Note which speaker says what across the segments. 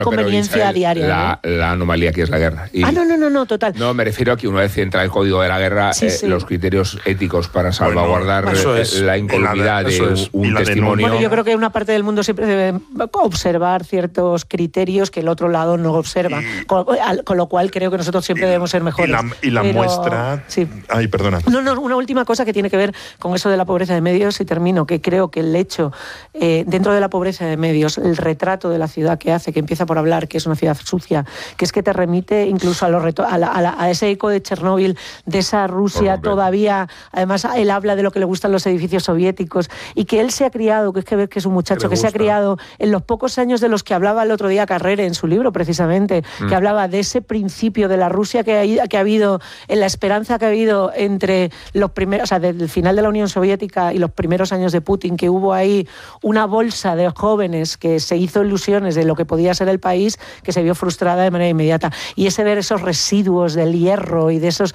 Speaker 1: conveniencia
Speaker 2: Isabel,
Speaker 1: diaria.
Speaker 2: La anomalía que es la guerra.
Speaker 1: No, total.
Speaker 2: No, me refiero a que una vez entra el código de la guerra, los criterios éticos para salvaguardar la incolumidad de un testimonio.
Speaker 1: Bueno, yo creo que una parte del mundo siempre debe observar ciertos criterios que el otro lado no observa, con lo cual creo que nosotros siempre debemos ser mejores.
Speaker 3: Y la muestra...
Speaker 1: Sí.
Speaker 3: Ay, perdona.
Speaker 1: No, una última cosa que tiene que ver con eso de la pobreza de medios, y termino, que creo que el hecho, dentro de la pobreza de medios, el retrato de la ciudad que hace, que empieza por hablar que es una ciudad sucia, que es que te remite incluso a ese eco de Chernóbil, de esa Rusia todavía, además él habla de lo que le gustan los edificios soviéticos, y que él se ha criado, que es que ves que es un muchacho que se ha criado en los pocos años de los que hablaba el otro día Carrere en su libro, precisamente, que hablaba de ese principio de la Rusia que ha habido, en la esperanza que ha habido entre los primeros, o sea, del final de la Unión Soviética y los primeros años de Putin, que hubo ahí una bolsa de jóvenes que se hizo ilusiones de lo que podía ser el país, que se vio frustrada de manera inmediata. Y ese ver esos residuos del hierro y de esos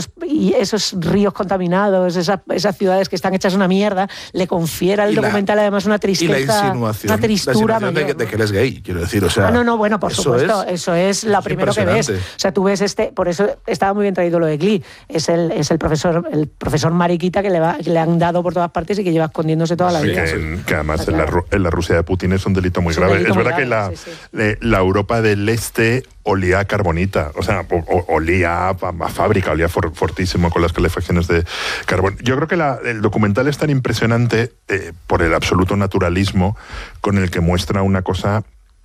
Speaker 1: ríos contaminados, esas ciudades que están hechas una mierda, le confiere al documental además una tristeza,
Speaker 4: y la insinuación,
Speaker 1: una tristura
Speaker 4: de que él es gay, quiero decir, o sea...
Speaker 1: bueno, por supuesto, eso es lo primero que ves. O sea, tú ves por eso estaba muy bien traído lo de Glee, es el profesor mariquita que le han dado por todas partes y que lleva escondiéndose toda la vida.
Speaker 3: Que además en la Rusia de Putin es un delito muy grave. Es verdad que la Europa del Este olía a carbonita, o sea, olía a fábrica, olía fortísimo con las calefacciones de carbón. Yo creo que el documental es tan impresionante por el absoluto naturalismo con el que muestra una cosa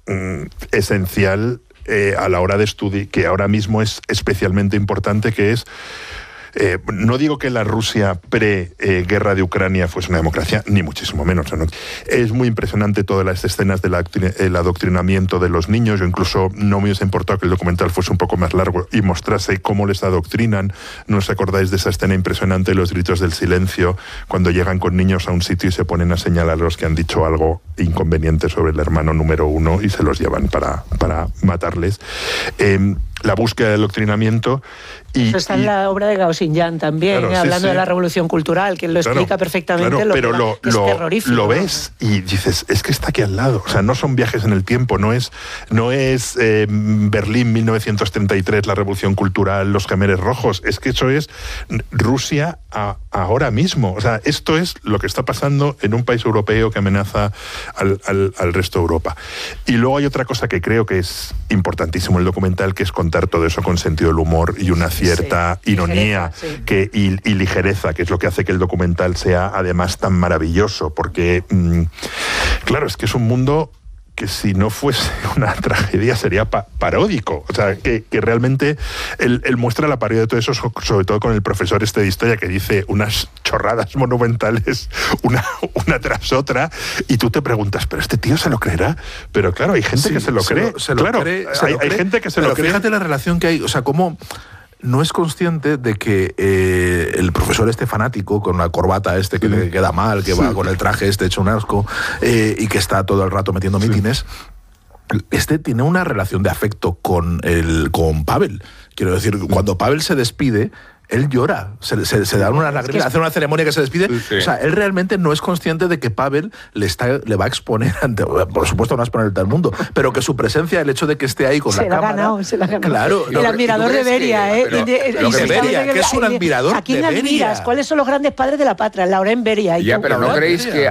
Speaker 3: esencial a la hora de estudiar, que ahora mismo es especialmente importante, que es... no digo que la Rusia pre-guerra de Ucrania fuese una democracia, ni muchísimo menos. ¿No? Es muy impresionante todas las escenas del adoctrinamiento de los niños. Yo incluso no me hubiese importado que el documental fuese un poco más largo y mostrase cómo les adoctrinan. ¿No os acordáis de esa escena impresionante de los gritos del silencio, cuando llegan con niños a un sitio y se ponen a señalar a los que han dicho algo inconveniente sobre el hermano número 1 y se los llevan para matarles? La búsqueda del adoctrinamiento.
Speaker 1: Eso está en la obra de Gao Xinjiang también, hablando de la revolución cultural, que lo explica perfectamente, es terrorífico.
Speaker 3: Lo ves y dices, es que está aquí al lado. O sea, no son viajes en el tiempo, no es Berlín 1933, la revolución cultural, los Jemeres Rojos. Es que eso es Rusia ahora mismo. O sea, esto es lo que está pasando en un país europeo que amenaza al resto de Europa. Y luego hay otra cosa que creo que es importantísimo en el documental, que es contar todo eso con sentido del humor y una cierta ironía y ligereza, que es lo que hace que el documental sea además tan maravilloso, porque claro, es que es un mundo que si no fuese una tragedia sería paródico. O sea, que realmente él muestra la parodia de todo eso, sobre todo con el profesor de historia, que dice unas chorradas monumentales una tras otra, y tú te preguntas, ¿pero este tío se lo creerá? Pero claro, hay gente que se lo cree. Hay gente que se lo cree.
Speaker 4: Fíjate la relación que hay, o sea, cómo... No es consciente de que el profesor fanático, con la corbata que le queda mal, que va con el traje hecho un asco, y que está todo el rato metiendo mítines, tiene una relación de afecto con Pavel. Quiero decir, cuando Pavel se despide, él llora, se da una lágrima, hace una ceremonia que se despide. O sea, él realmente no es consciente de que Pavel le va a exponer ante, por supuesto no va a exponer ante el mundo, pero que su presencia, el hecho de que esté ahí con la cámara...
Speaker 1: Se la ha ganado.
Speaker 4: Claro.
Speaker 1: El admirador de Beria,
Speaker 4: Beria, que es un admirador de Beria.
Speaker 1: ¿A quién admiras? ¿Cuáles son los grandes padres de la patria? Lauren Beria.
Speaker 2: Ya, pero ¿no creéis que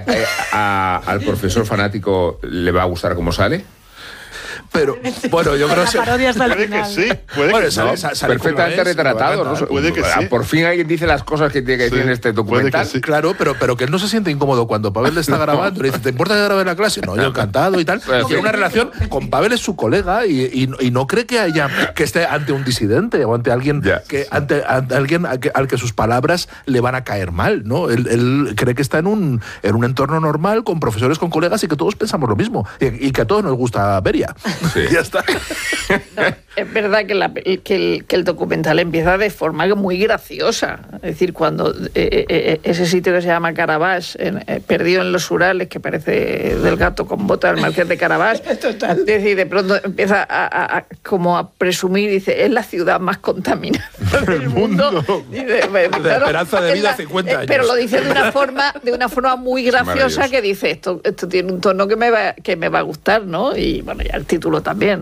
Speaker 2: al profesor fanático le va a gustar cómo sale?
Speaker 4: Pero, bueno, yo creo
Speaker 3: que sí. Puede que
Speaker 2: sale perfectamente retratado, ¿no?
Speaker 3: Puede que sí.
Speaker 2: Por fin alguien dice las cosas que tiene que decir en este documental.
Speaker 4: Sí. Claro, pero que él no se siente incómodo cuando Pavel le está grabando. Le dice, ¿te importa que grabe la clase? No, yo encantado y tal. Tiene una relación con Pavel, es su colega, y no cree que esté ante un disidente o ante alguien ante alguien al que sus palabras le van a caer mal, ¿no? Él cree que está en un entorno normal, con profesores, con colegas, y que todos pensamos lo mismo. Y que a todos nos gusta Beria.
Speaker 2: Sí.
Speaker 4: Ya está.
Speaker 5: Es verdad que el documental empieza de forma muy graciosa. Es decir, cuando ese sitio que se llama Caravaggio, perdido en los Urales, que parece del gato con botas, el marqués de Caravaggio.
Speaker 1: Total.
Speaker 5: Es decir, de pronto empieza como a presumir, dice, es la ciudad más contaminada del mundo. Dice,
Speaker 4: la esperanza de vida 50 años.
Speaker 5: Pero lo dice de una forma muy graciosa, que dice, esto tiene un tono que me va a gustar, ¿no? Y bueno, ya el título también.